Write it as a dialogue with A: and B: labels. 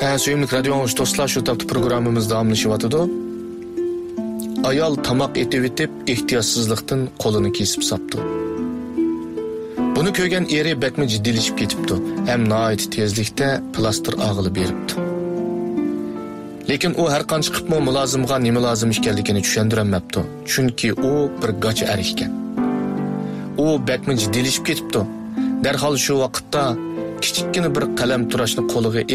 A: Söyümlük radyo dostlar şu taptı programımız davamlaşıvatıdı. Ayal tamak etip ihtiyatsızlıktan kolunu kesip saptı. Bunu köygen eri bekme ciddilişip ketipti. Hem naiti tezlikte plastır ağılı beripti. Lekin o her qancha qıpma mülazımga nima lazım işkeldigini tushundiramapti. Chunki o bir gacha er ekan. O bekme ciddilishib ketibdi. Darhol shu vaqtda kichikkina bir qalam turashni qo'liga